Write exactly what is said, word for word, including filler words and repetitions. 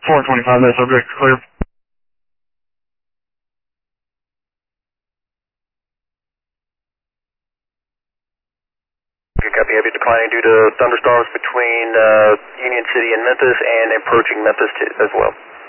four twenty-five, that subject clear. Good copy, heavy declining due to thunderstorms between uh, Union City and Memphis and approaching Memphis as well.